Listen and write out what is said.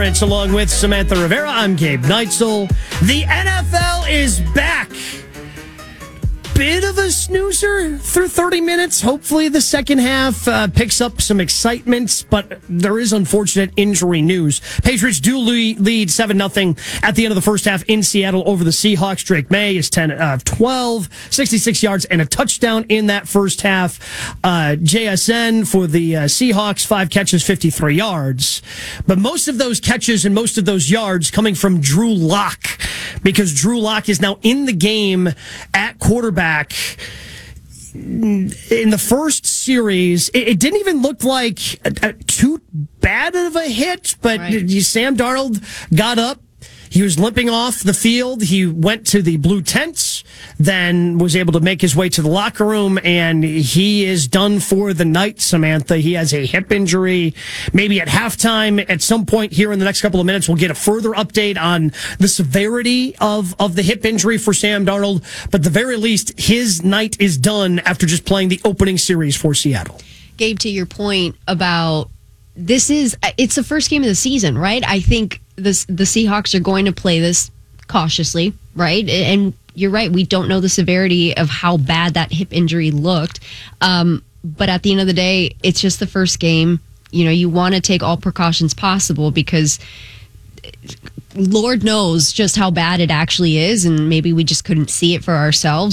Lawrence along with Samantha Rivera. I'm Gabe Neitzel. The NFL is back. Bit of a snoozer through 30 minutes. Hopefully the second half picks up some excitement, but there is unfortunate injury news. Patriots do lead 7-0 at the end of the first half in Seattle over the Seahawks. Drake May is 10 of 12, 66 yards and a touchdown in that first half. JSN for the Seahawks, 5 catches, 53 yards. But most of those catches and most of those yards coming from Drew Lock, because Drew Lock is now in the game at quarterback. In the first series, it didn't even look like too bad of a hit, but right. Sam Darnold got up. He was limping off the field. He went to the blue tents, then was able to make his way to the locker room, and he is done for the night, Samantha. He has a hip injury. Maybe at halftime, at some point here in the next couple of minutes, we'll get a further update on the severity of the hip injury for Sam Darnold. But at the very least, his night is done after just playing the opening series for Seattle. Gabe, to your point about it's the first game of the season, right? I think the Seahawks are going to play this cautiously, right? And you're right, we don't know the severity of how bad that hip injury looked. But at the end of the day, it's just the first game. You know, you want to take all precautions possible because Lord knows just how bad it actually is, and maybe we just couldn't see it for ourselves.